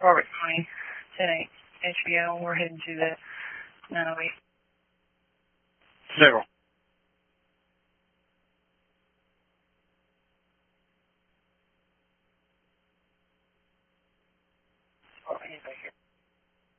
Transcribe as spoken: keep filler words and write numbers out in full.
Robert County, ten eight, H B O. We're heading to the nine oh eight. Zero. Oh, anybody here?